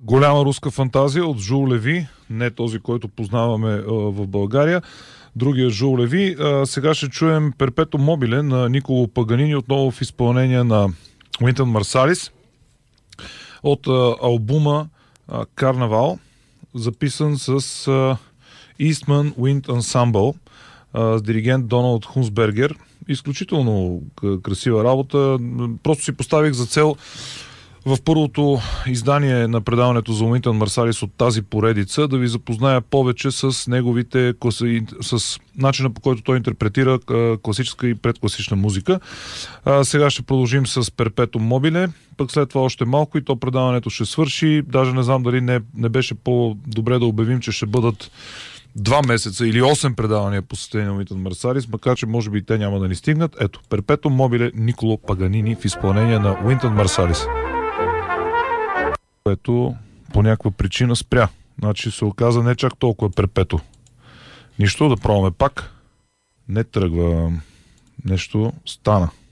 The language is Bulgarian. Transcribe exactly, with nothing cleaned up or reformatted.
голяма руска фантазия от Жул Леви, не този, който познаваме а, в България. Другия Жул Леви. А, сега ще чуем Перпето Мобиле на Николо Паганини, отново в изпълнение на Уинтън Марсалис от а, албума а, Карнавал, записан с а, Eastman Wind Ensemble а, с диригент Доналд Хунсбергер. Изключително красива работа. Просто си поставих за цел в първото издание на предаването за Уинтън Марсалис от тази поредица да ви запозная повече с неговите, с начина, по който той интерпретира класическа и предкласична музика. А, сега ще продължим с Перпето Мобиле, пък след това още малко и то предаването ще свърши. Даже не знам дали не, не беше по-добре да обявим, че ще бъдат два месеца или осем предавания посетени на Уинтън Марсалис, макар че може би те няма да ни стигнат. Ето, Перпето Мобиле, Николо Паганини в изпълнение на Уинтън Марсалис, което по някаква причина спря. Значи се оказа не чак толкова перпето. Нищо, да пробваме пак. Не тръгва. Нещо стана.